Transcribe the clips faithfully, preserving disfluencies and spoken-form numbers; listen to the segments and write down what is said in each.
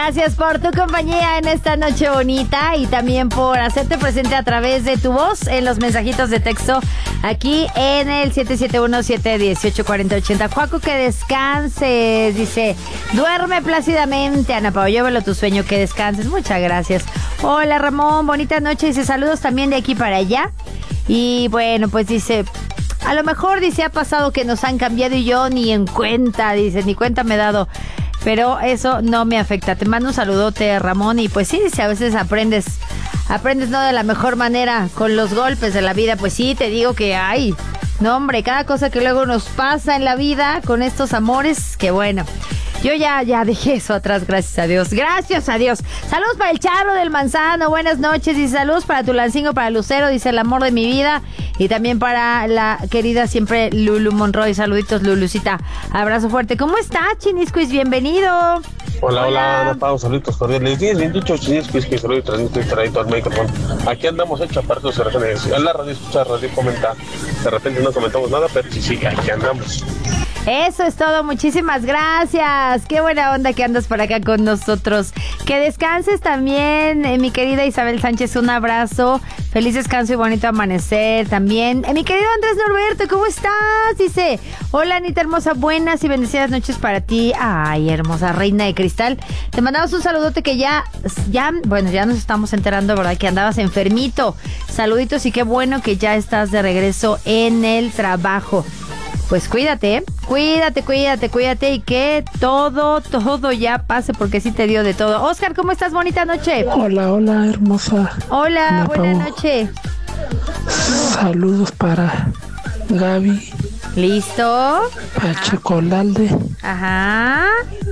Gracias por tu compañía en esta noche bonita y también por hacerte presente a través de tu voz en los mensajitos de texto aquí en el siete siete uno, siete uno ocho, cuatro cero ocho cero. Juaco, que descanses. Dice, duerme plácidamente, Ana Pao, llévalo tu sueño, que descanses. Muchas gracias. Hola, Ramón, bonita noche. Dice, saludos también de aquí para allá. Y bueno, pues dice, a lo mejor dice, ha pasado que nos han cambiado y yo ni en cuenta, dice, ni cuenta me he dado. Pero eso no me afecta. Te mando un saludote, Ramón. Y pues sí, dice, a veces aprendes, aprendes no de la mejor manera con los golpes de la vida. Pues sí, te digo que hay, no hombre, cada cosa que luego nos pasa en la vida con estos amores, que bueno. Yo ya, ya dejé eso atrás, gracias a Dios. Gracias a Dios. Saludos para el Charro del Manzano, buenas noches. Dice, saludos para Tulancingo, para Lucero, dice, el amor de mi vida. Y también para la querida siempre Lulu Monroy. Saluditos, Lulucita. Abrazo fuerte. ¿Cómo está, Chinisquis? Bienvenido. Hola, hola, Ana Pao, saluditos cordiales. diez veintiocho, Chinisquis, que saludo y transmito y traído al micrófono. Aquí andamos hecho aparatos de regiones. En la radio escucha, radio comenta. De repente no comentamos nada, pero sí, sí, aquí andamos. Eso es todo, muchísimas gracias. Qué buena onda que andas por acá con nosotros. Que descanses también, eh, mi querida Isabel Sánchez, un abrazo. Feliz descanso y bonito amanecer también. Eh, mi querido Andrés Norberto, ¿cómo estás? Dice, hola Anita hermosa, buenas y bendecidas noches para ti. Ay, hermosa reina de cristal. Te mandamos un saludote que ya, ya, bueno, ya nos estamos enterando, ¿verdad? Que andabas enfermito. Saluditos y qué bueno que ya estás de regreso en el trabajo. Pues cuídate, ¿eh? Cuídate, cuídate, cuídate y que todo, todo ya pase porque sí te dio de todo. Oscar, ¿cómo estás? Bonita noche. Hola, hola, hermosa. Hola, Ana buena Pao. noche. Saludos para Gaby. ¿Listo? Para Chocolalde. Ajá.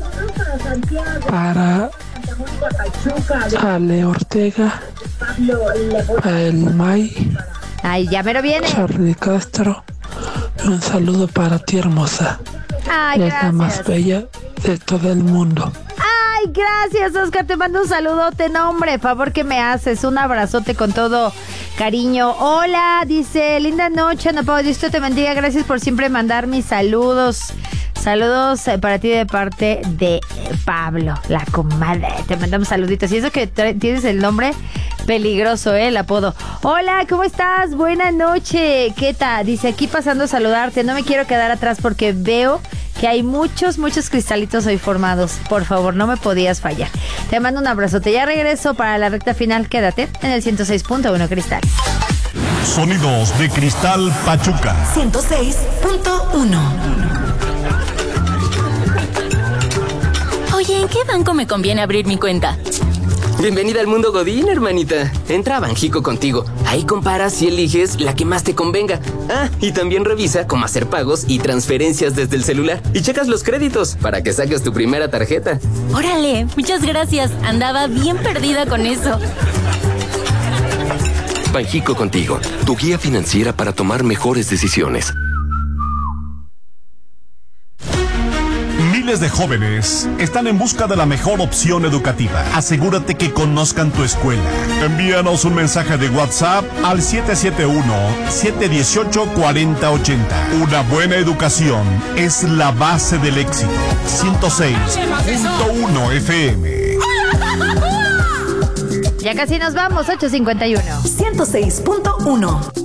Para Ale Ortega. Para el May. Ay, ya mero viene. Charlie Castro. Un saludo para ti, hermosa. Ay, es la más gracias. bella de todo el mundo. Ay, gracias, Oscar. Te mando un saludote, no, hombre. Favor que me haces. Un abrazote con todo cariño. Hola, dice, linda noche, Ana Pao. Dios te bendiga. Gracias por siempre mandar mis saludos. Saludos eh, para ti de parte de Pablo, la comadre. Te mandamos saluditos. Y eso que tra- tienes el nombre peligroso, ¿eh? El apodo. Hola, ¿cómo estás? Buena noche. ¿Qué tal? Dice, aquí pasando a saludarte. No me quiero quedar atrás porque veo que hay muchos, muchos cristalitos hoy formados. Por favor, no me podías fallar. Te mando un abrazote. Ya regreso para la recta final. Quédate en el ciento seis punto uno Cristal. Sonidos de Cristal Pachuca. ciento seis punto uno. Oye, ¿en qué banco me conviene abrir mi cuenta? Bienvenida al mundo Godín, hermanita. Entra a Banjico contigo. Ahí comparas y eliges la que más te convenga. Ah, y también revisa cómo hacer pagos y transferencias desde el celular. Y checas los créditos para que saques tu primera tarjeta. Órale, muchas gracias. Andaba bien perdida con eso. Banjico contigo, tu guía financiera para tomar mejores decisiones. Miles de jóvenes están en busca de la mejor opción educativa. Asegúrate que conozcan tu escuela. Envíanos un mensaje de WhatsApp al siete siete uno, siete uno ocho, cuatro cero ocho cero. Una buena educación es la base del éxito. ciento seis punto uno F M. Ya casi nos vamos, ocho cincuenta y uno. ciento seis punto uno.